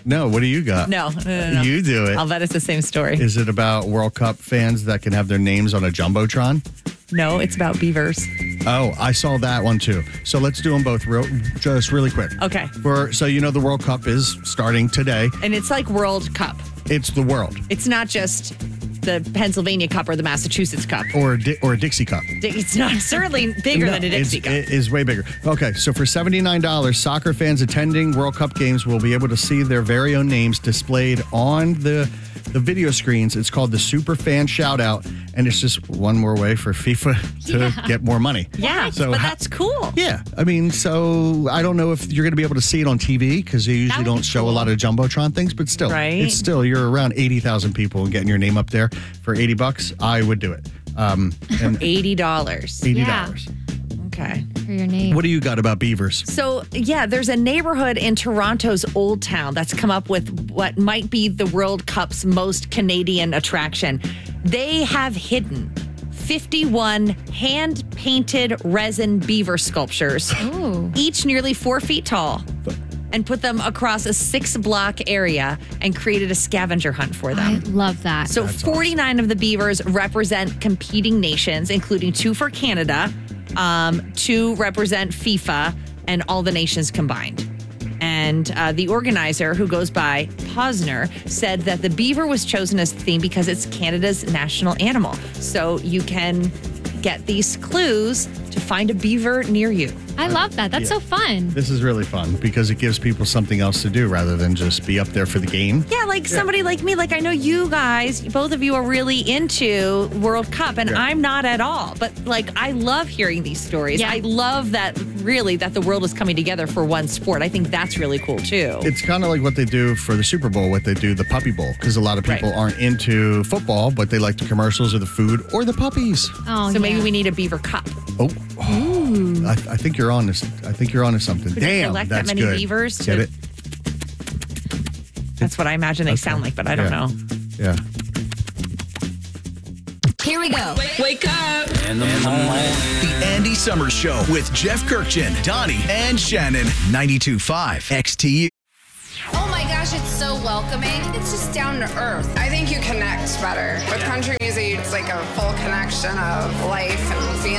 No, what do you got? No. You do it. I'll bet it's the same story. Is it about World Cup fans that can have their names on a Jumbotron? No, it's about beavers. Oh, I saw that one too. So let's do them both just really quick. Okay. So the World Cup is starting today. And it's like World Cup. It's the world. It's not just the Pennsylvania Cup or the Massachusetts Cup. Or a Dixie Cup. It's not certainly bigger than a Dixie Cup. It is way bigger. Okay, so for $79, soccer fans attending World Cup games will be able to see their very own names displayed on the video screens. It's called the Super Fan Shoutout, and it's just one more way for FIFA to get more money. Yeah, so but that's cool. Yeah, I mean, so I don't know if you're going to be able to see it on TV because they usually don't show a lot of Jumbotron things, but still, it's still, you're around 80,000 people and getting your name up there for $80, I would do it. And $80. $80. Yeah. Okay. For your name. What do you got about beavers? So, yeah, there's a neighborhood in Toronto's Old Town that's come up with what might be the World Cup's most Canadian attraction. They have hidden 51 hand-painted resin beaver sculptures, each nearly 4 feet tall, and put them across a 6-block area and created a scavenger hunt for them. I love that. So That's 49 of the beavers represent competing nations, including 2 for Canada, 2 represent FIFA, and all the nations combined. And the organizer, who goes by Posner, said that the beaver was chosen as the theme because it's Canada's national animal. So you can get these clues to find a beaver near you. I love that. That's so fun. This is really fun because it gives people something else to do rather than just be up there for the game. Yeah, like somebody like me. Like I know you guys, both of you are really into World Cup, and I'm not at all. But like I love hearing these stories. Yeah. I love that really that the world is coming together for one sport. I think that's really cool too. It's kind of like what they do for the Super Bowl, what they do the Puppy Bowl, because a lot of people aren't into football, but they like the commercials or the food or the puppies. Oh, So maybe we need a beaver cup. Oh, I think you're on this. I think you're on to something. Could Damn, collect that's that many good. beavers to- Get it? That's what I imagine they sound like, but I don't know. Yeah. Here we go. Wake up. In the morning. The Andy Summers Show with Jeff Kirkchin, Donnie, and Shannon. 92.5 XTU. Oh my gosh, it's so welcoming. It's just down to earth. I think you connect better. With country music, it's like a full connection of life and family.